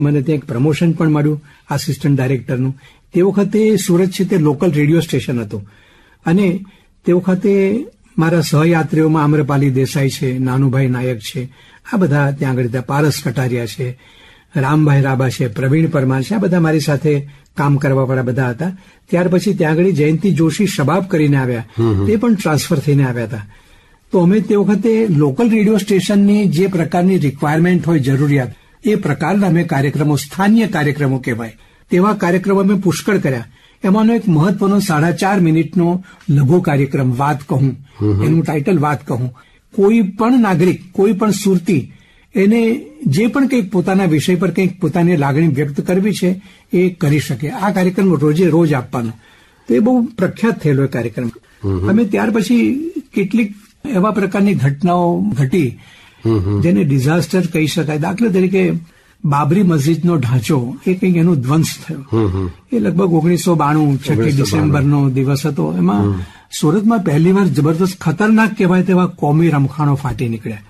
મને ત્યાં એક પ્રમોશન પણ મળ્યું આસિસ્ટન્ટ ડાયરેક્ટરનું. તે વખતે સુરત છે તે લોકલ રેડિયો સ્ટેશન હતું અને તે વખતે મારા સહયાત્રીઓમાં આમ્રપાલી દેસાઈ છે, નાનુભાઈ નાયક છે, આ બધા ત્યાં આગળ હતા, પારસ કટારિયા છે, રામભાઈ રાબા છે, પ્રવીણ પરમાર છે, આ બધા મારી સાથે કામ કરવાવાળા બધા હતા. ત્યાર પછી ત્યાં આગળ જયંતિ જોશી શબાબ કરીને આવ્યા, તે પણ ટ્રાન્સફર થઈને આવ્યા હતા. તો અમે તે વખતે લોકલ રેડિયો સ્ટેશનની જે પ્રકારની રિક્વાયરમેન્ટ હોય, જરૂરિયાત, એ પ્રકારના અમે કાર્યક્રમો, સ્થાનીય કાર્યક્રમો કહેવાય, તેવા કાર્યક્રમો અમે પુષ્કળ કર્યા. એમાંનો એક મહત્વનો 4.5 મિનિટનો લઘુ કાર્યક્રમ વાત કહું, એનું ટાઇટલ વાત કહું. કોઈ પણ નાગરિક, કોઈ પણ સુરતી એને જે પણ કંઈક પોતાના વિષય પર કંઈક પોતાની લાગણી વ્યક્ત કરવી છે એ કરી શકે. આ કાર્યક્રમ રોજે રોજ આપવાનો, તો એ બહુ પ્રખ્યાત થયેલો એ કાર્યક્રમ. અમે ત્યાર પછી કેટલીક એવા પ્રકારની ઘટનાઓ ઘટી જેને ડિઝાસ્ટર કહી શકાય. દાખલા તરીકે બાબરી મસ્જિદનો ઢાંચો, એ કંઈક એનો ધ્વંસ થયો. એ લગભગ 1992 6 ડિસેમ્બરનો દિવસ હતો. એમાં સુરતમાં પહેલીવાર જબરદસ્ત ખતરનાક કહેવાય તેવા કોમી રમખાણો ફાટી નીકળ્યા.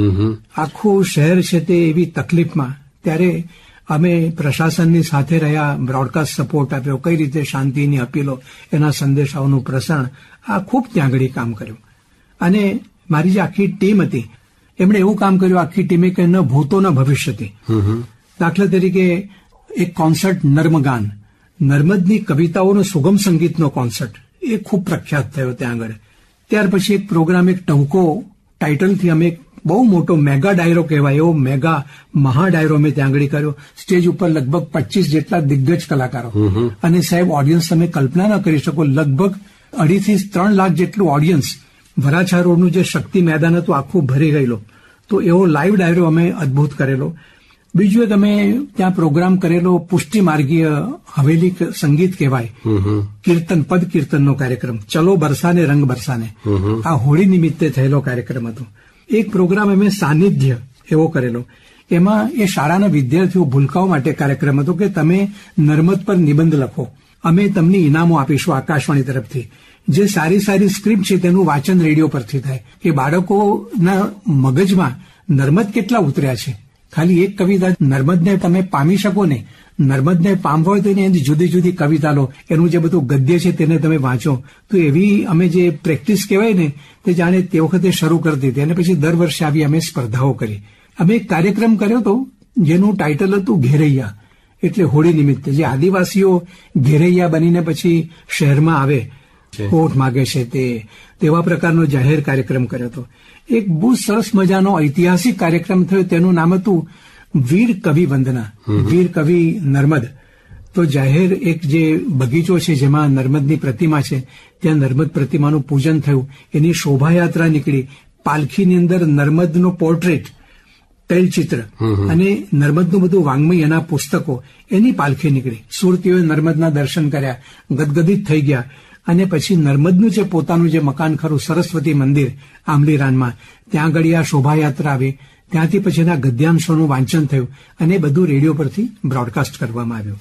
આખું શહેર છે તે એવી તકલીફમાં. ત્યારે અમે પ્રશાસનની સાથે રહ્યા, બ્રોડકાસ્ટ સપોર્ટ આપ્યો, કઈ રીતે શાંતિની અપીલો, એના સંદેશાઓનું પ્રસારણ, આ ખૂબ ત્યાં આગળ કામ કર્યું. અને મારી જે આખી ટીમ હતી એમણે એવું કામ કર્યું, આખી ટીમે, કે ન ભૂતો ન ભવિષ્યથી. દાખલા તરીકે એક કોન્સર્ટ નર્મગાન, નર્મદની કવિતાઓનો સુગમ સંગીતનો કોન્સર્ટ, એ ખૂબ પ્રખ્યાત થયો ત્યાં આગળ. ત્યાર પછી એક પ્રોગ્રામ, એક ટહુકો ટાઇટલથી અમે એક બહુ મોટો મેગા ડાયરો કહેવાય એવો મેગા મહા ડાયરો અમે ત્યાં આગળ કર્યો. સ્ટેજ ઉપર લગભગ 25 જેટલા દિગ્ગજ કલાકારો, અને સાહેબ ઓડિયન્સ તમે કલ્પના ન કરી શકો, લગભગ 2.5 થી 3 લાખ જેટલું ઓડિયન્સ. વરાછા રોડનું જે શક્તિ મેદાન હતું આખું ભરી ગયેલો. તો એવો લાઈવ ડાયરો અમે અદભુત કરેલો. બીજું એક અમે ત્યાં પ્રોગ્રામ કરેલો પુષ્ટિ માર્ગીય હવેલી સંગીત કહેવાય, કીર્તન, પદ કીર્તનનો કાર્યક્રમ, ચલો બરસાને રંગ બરસાને. આ હોળી નિમિત્તે થયેલો કાર્યક્રમ હતો. એક પ્રોગ્રામ અમે સાનિધ્ય એવો કરેલો. એમાં એ શાળાના વિદ્યાર્થીઓ, ભૂલકાઓ માટે કાર્યક્રમ હતો કે તમે નર્મદ પર નિબંધ લખો, અમે તમને ઇનામો આપીશું આકાશવાણી તરફથી. જે સારી સારી સ્ક્રિપ્ટ છે તેનું વાંચન રેડિયો પરથી થાય, કે બાળકોના મગજમાં નર્મદ કેટલા ઉતર્યા છે. ખાલી એક કવિતા નર્મદને તમે પામી શકો ને, નર્મદને પામવા હોય તો એની જુદી જુદી કવિતા લો, એનું જે બધું ગદ્ય છે તેને તમે વાંચો. તો એવી અમે જે પ્રેક્ટિસ કહેવાય ને, તે જાણે તે વખતે શરૂ કરી દીધી. અને પછી દર વર્ષે આવી અમે સ્પર્ધાઓ કરી. અમે એક કાર્યક્રમ કર્યો હતો જેનું ટાઇટલ હતું ઘેરૈયા, એટલે હોળી નિમિત્તે જે આદિવાસીઓ ઘેરૈયા બનીને પછી શહેરમાં આવે, વોટ માગે છે, તેવા પ્રકારનો જાહેર કાર્યક્રમ કર્યો હતો. એક બહુ સરસ મજાનો ઐતિહાસિક કાર્યક્રમ થયો, તેનું નામ હતું વીર કવિ વંદના, વીર કવિ નર્મદ. તો જાહેર એક જે બગીચો છે જેમાં નર્મદની પ્રતિમા છે, ત્યાં નર્મદ પ્રતિમાનું પૂજન થયું, એની શોભાયાત્રા નીકળી, પાલખીની અંદર નર્મદનો પોર્ટ્રેટ, તૈલચિત્ર અને નર્મદનું બધું વાંગ્મય, એના પુસ્તકો, એની પાલખી નીકળી. સુરતીઓએ નર્મદના દર્શન કર્યા, ગદગદિત થઈ ગયા. અને પછી નર્મદનું જે પોતાનું જે મકાન ખરું, સરસ્વતી મંદિર આંબલી રાનમાં, ત્યાં આગળ આ શોભાયાત્રા આવી. ત્યાંથી પછી એના ગદ્યાંશોનું વાંચન થયું અને બધું રેડિયો પરથી બ્રોડકાસ્ટ કરવામાં આવ્યું.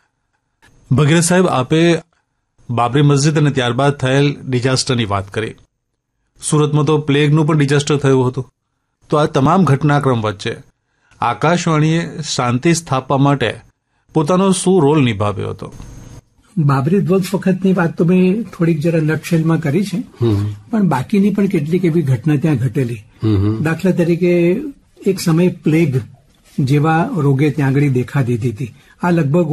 ભગીરથ સાહેબ, આપે બાબરી મસ્જિદ અને ત્યારબાદ થયેલ ડિઝાસ્ટરની વાત કરી. સુરતમાં તો પ્લેગનું પણ ડિઝાસ્ટર થયું હતું. તો આ તમામ ઘટનાક્રમ વચ્ચે આકાશવાણીએ શાંતિ સ્થાપવા માટે પોતાનો શું રોલ નિભાવ્યો હતો? બાબરી ધ્વંસ વખતની વાત તો મેં થોડીક જરા નટશેલમાં કરી છે, પણ બાકીની પણ કેટલીક એવી ઘટના ત્યાં ઘટેલી. દાખલા તરીકે એક સમયે પ્લેગ જેવા રોગે ત્યાં આગળ દેખા દીધી હતી. આ લગભગ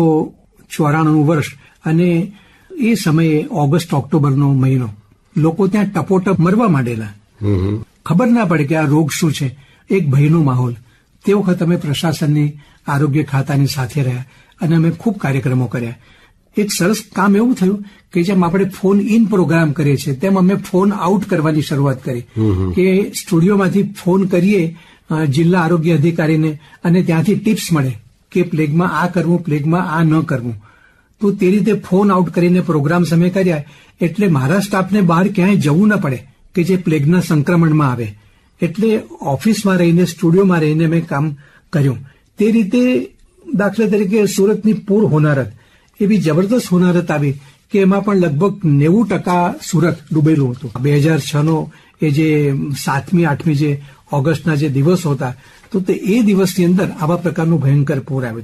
1994 વર્ષ, અને એ સમયે ઓગસ્ટ ઓક્ટોબરનો મહિનો. લોકો ત્યાં ટપોટપ મરવા માંડેલા, ખબર ના પડે કે આ રોગ શું છે. એક ભયનો માહોલ. તે વખત અમે પ્રશાસનની, આરોગ્ય ખાતાની સાથે રહ્યા અને અમે ખૂબ કાર્યક્રમો કર્યા. એક સરસ કામ એવું થયું કે જેમ આપણે ફોન ઇન પ્રોગ્રામ કરીએ છીએ તેમ અમે ફોન આઉટ કરવાની શરૂઆત કરી, કે સ્ટુડિયોમાંથી ફોન કરીએ જિલ્લા આરોગ્ય અધિકારીને અને ત્યાંથી ટિપ્સ મળે કે પ્લેગમાં આ કરવું, પ્લેગમાં આ ન કરવું. તો તે રીતે ફોન આઉટ કરીને પ્રોગ્રામ્સ અમે કર્યા. એટલે મારા સ્ટાફને બહાર ક્યાંય જવું ન પડે કે જે પ્લેગના સંક્રમણમાં આવે. એટલે ઓફિસમાં રહીને, સ્ટુડિયોમાં રહીને મેં કામ કર્યું. તે રીતે દાખલા તરીકે સુરતની પૂર હોનારત, એવી જબરદસ્ત હોનારત આવી કે એમાં પણ લગભગ 90% સુરત ડૂબેલું હતું. 2006નો એ જે 7મી 8મી જે ઓગસ્ટના જે દિવસો હતા, તો તે એ દિવસની અંદર આવા પ્રકારનું ભયંકર પૂર આવ્યું.